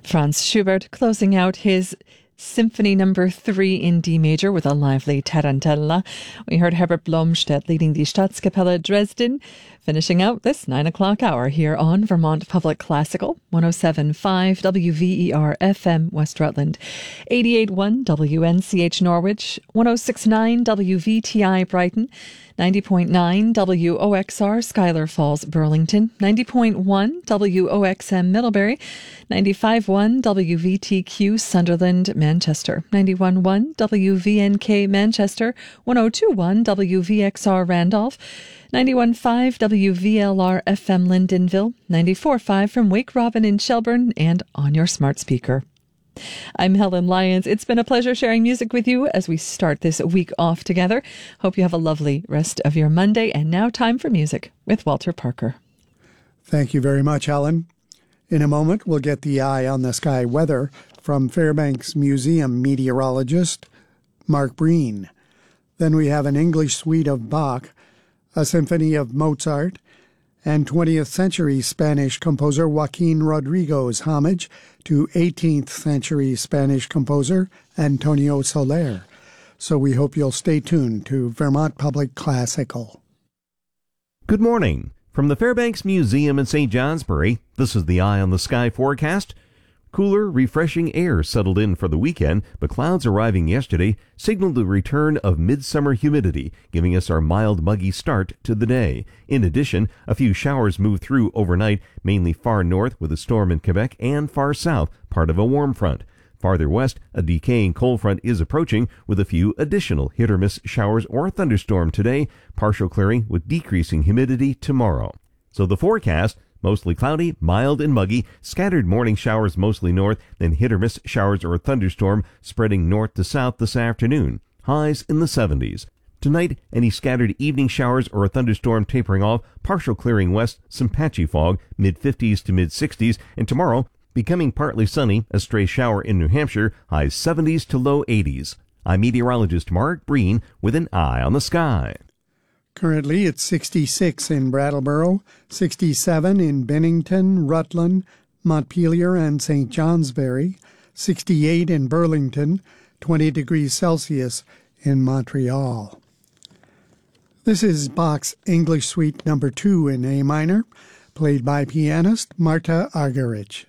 Franz Schubert closing out his Symphony Number 3 in D major with a lively Tarantella. We heard Herbert Blomstedt leading the Staatskapelle Dresden, finishing out this 9 o'clock hour here on Vermont Public Classical, 107.5 WVER FM West Rutland, 88.1 WNCH Norwich, 106.9 WVTI Brighton, 90.9 WOXR Schuyler Falls Burlington, 90.1 WOXM Middlebury, 95.1 WVTQ Sunderland Manchester, 91.1 WVNK Manchester, 102.1 WVXR Randolph, 91.5 WVLR FM Lyndonville, 94.5 from Wake Robin in Shelburne, and on your smart speaker. I'm Helen Lyons. It's been a pleasure sharing music with you as we start this week off together. Hope you have a lovely rest of your Monday. And now time for music with Walter Parker. Thank you very much, Helen. In a moment, we'll get the eye on the sky weather from Fairbanks Museum meteorologist Mark Breen. Then we have an English suite of Bach, a symphony of Mozart, and 20th century Spanish composer Joaquin Rodrigo's homage to 18th century Spanish composer Antonio Soler. So we hope you'll stay tuned to Vermont Public Classical. Good morning. From the Fairbanks Museum in St. Johnsbury, this is the Eye on the Sky forecast. Cooler, refreshing air settled in for the weekend, but clouds arriving yesterday signaled the return of midsummer humidity, giving us our mild, muggy start to the day. In addition, a few showers moved through overnight, mainly far north with a storm in Quebec and far south, part of a warm front. Farther west, a decaying cold front is approaching with a few additional hit-or-miss showers or thunderstorm today, partial clearing with decreasing humidity tomorrow. So the forecast: mostly cloudy, mild and muggy, scattered morning showers mostly north, then hit-or-miss showers or thunderstorm spreading north to south this afternoon. Highs in the 70s. Tonight, any scattered evening showers or a thunderstorm tapering off, partial clearing west, some patchy fog, mid-50s to mid-60s, and tomorrow, becoming partly sunny, a stray shower in New Hampshire, highs 70s to low 80s. I'm meteorologist Mark Breen with an eye on the sky. Currently, it's 66 in Brattleboro, 67 in Bennington, Rutland, Montpelier, and St. Johnsbury, 68 in Burlington, 20 degrees Celsius in Montreal. This is Bach's English Suite Number 2 in A minor, played by pianist Marta Argerich.